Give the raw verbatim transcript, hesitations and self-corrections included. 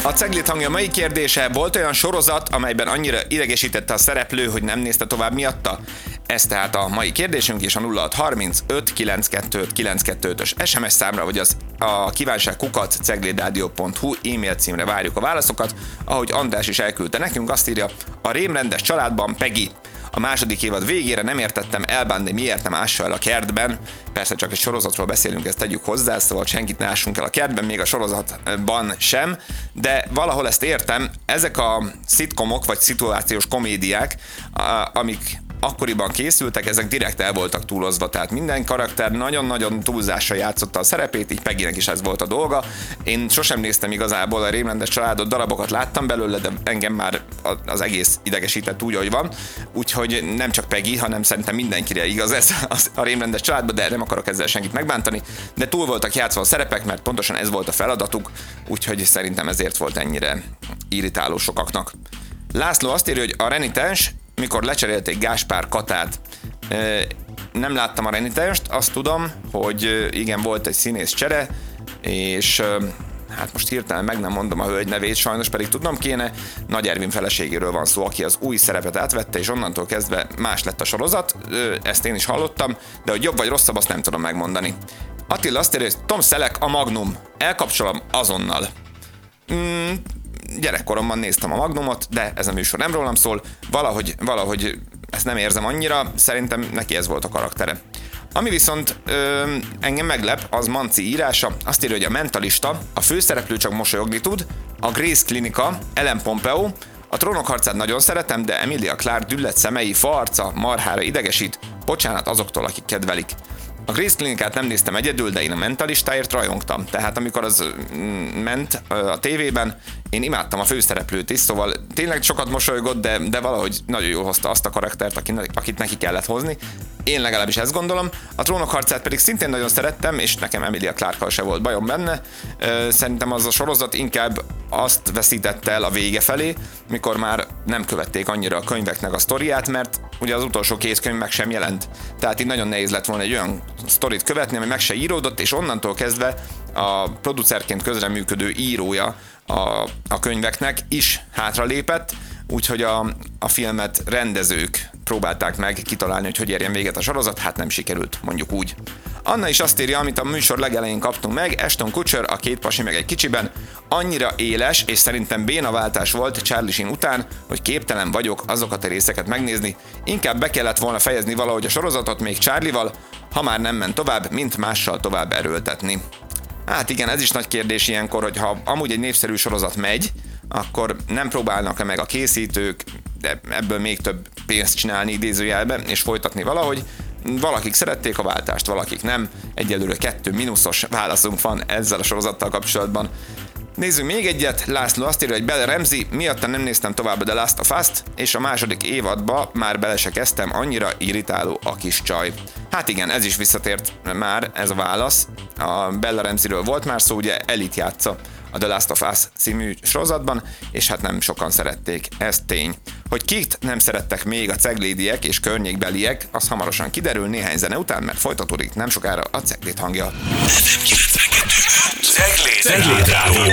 A Cegléd hangja mai kérdése: volt olyan sorozat, amelyben annyira idegesítette a szereplő, hogy nem nézte tovább miatta? Ez tehát a mai kérdésünk, és a nulla hat harmincöt kilencvenkettő kilencvenkettő-ös es em es számra, vagy az a kívánság kukac ceglédradio pont hu e-mail címre várjuk a válaszokat. Ahogy András is elküldte nekünk, azt írja: a rémrendes családban Peggy. A második évad végére nem értettem, elbánni miért nem ássa el a kertben. Persze csak egy sorozatról beszélünk, ezt tegyük hozzá, szóval senkit ne ássunk el a kertben, még a sorozatban sem, de valahol ezt értem. Ezek a szitkomok vagy szituációs komédiák, amik akkoriban készültek, ezek direkt el voltak túlozva, tehát minden karakter nagyon-nagyon túlzásra játszotta a szerepét, így Peggynek is ez volt a dolga. Én sosem néztem igazából a rémrendes családot, darabokat láttam belőle, de engem már az egész idegesített úgy, ahogy van, úgyhogy nem csak Peggy, hanem szerintem mindenkire igaz ez a rémrendes családban, de nem akarok ezzel senkit megbántani, de túl voltak játszva a szerepek, mert pontosan ez volt a feladatuk, úgyhogy szerintem ezért volt ennyire irritáló sokaknak. László azt írja, hogy a renitens, mikor lecserélték Gáspár Katát. Nem láttam a renitenst, azt tudom, hogy igen, volt egy színész csere, és hát most hirtelen meg nem mondom a hölgy nevét, sajnos pedig tudnom kéne. Nagy Ervin feleségéről van szó, aki az új szerepet átvette, és onnantól kezdve más lett a sorozat. Ezt én is hallottam, de hogy jobb vagy rosszabb, azt nem tudom megmondani. Attila azt írja, hogy Tom Selleck a Magnum. Elkapcsolom azonnal. Mm, gyerekkoromban néztem a Magnumot, de ez a műsor nem rólam szól, valahogy, valahogy ezt nem érzem annyira, szerintem neki ez volt a karaktere. Ami viszont ö, engem meglep, az Manci írása, azt írja, hogy a Mentalista, a főszereplő csak mosolyogni tud, a Grace Klinika, Ellen Pompeo, a Trónok harcát nagyon szeretem, de Emilia Clarke düllett szemei, faarca marhára idegesít, bocsánat azoktól, akik kedvelik. A Grace Klinikát nem néztem egyedül, de én a Mentalistáért rajongtam. Tehát amikor az ment a tévében, én imádtam a főszereplőt is, szóval tényleg sokat mosolygott, de, de valahogy nagyon jól hozta azt a karaktert, akit neki kellett hozni. Én legalábbis ezt gondolom. A Trónok harcát pedig szintén nagyon szerettem, és nekem Emilia Clarke-kal se volt bajom benne. Szerintem az a sorozat inkább azt veszítette el a vége felé, mikor már nem követték annyira a könyveknek a sztoriát, mert ugye az utolsó két könyv meg sem jelent. Tehát így nagyon nehéz lett volna egy olyan sztorit követni, ami meg se íródott, és onnantól kezdve a producerként közreműködő írója a, a könyveknek is hátralépett, úgyhogy a, a filmet rendezők próbálták meg kitalálni, hogy hogy érjen véget a sorozat, hát nem sikerült, mondjuk úgy. Anna is azt írja, amit a műsor legelején kaptunk meg, Ashton Kutcher, a Két pasi meg egy kicsiben, annyira éles és szerintem bénaváltás volt Charlie Sheen után, hogy képtelen vagyok azokat a részeket megnézni, inkább be kellett volna fejezni valahogy a sorozatot még Charlie-val, ha már nem ment tovább, mint mással tovább erőltetni. Hát igen, ez is nagy kérdés ilyenkor, hogy ha amúgy egy népszerű sorozat megy, akkor nem próbálnak meg a készítők de ebből még több pénzt csinálni idézőjelben, és folytatni valahogy. Valakik szerették a váltást, valakik nem. Egyelőre kettő mínuszos válaszunk van ezzel a sorozattal kapcsolatban. Nézzünk még egyet. László azt írja, hogy Bella Ramsey, miatta nem néztem tovább a The Last of Us-t, és a második évadba már bele se kezdtem, annyira irritáló a kis csaj. Hát igen, ez is visszatért már, ez a válasz. A Bella Ramseyről volt már szó, ugye Elit játsza a The Last of Us című sorozatban, és hát nem sokan szerették, ez tény. Hogy kit nem szerettek még a ceglédiek és környékbeliek, az hamarosan kiderül néhány zene után, mert folytatódik nem sokára a Cegléd hangja. Cegléd Rádió.